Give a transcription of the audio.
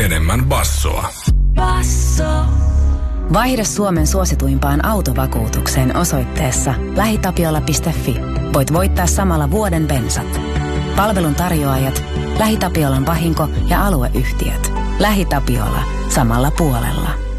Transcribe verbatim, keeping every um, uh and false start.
enemmän bassoa. Basso. Vaihda Suomen suosituimpaan autovakuutukseen osoitteessa lähitapiola piste fi. Voit voittaa samalla vuoden bensat. Palvelun tarjoajat, LähiTapiolan vahinko- ja alueyhtiöt. LähiTapiola, samalla puolella.